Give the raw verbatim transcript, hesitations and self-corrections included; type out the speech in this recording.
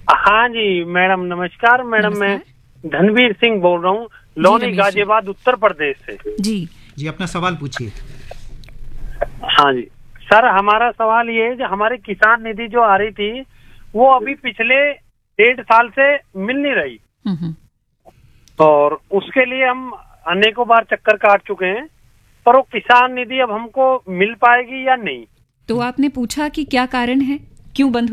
हाँ जी मैडम, नमस्कार मैडम। मैं धनवीर सिंह बोल रहा हूँ, लोनी गाजियाबाद उत्तर प्रदेश से। जी जी अपना सवाल पूछिए। हाँ जी सर, हमारा सवाल ये है कि हमारी किसान निधि जो आ रही थी वो अभी पिछले डेढ़ साल से मिल नहीं रही, और उसके लिए हम अनेकों बार चक्कर काट चुके हैं, पर वो किसान निधि अब हमको मिल पाएगी या नहीं? तो आपने पूछा कि क्या कारण है, क्यों बंद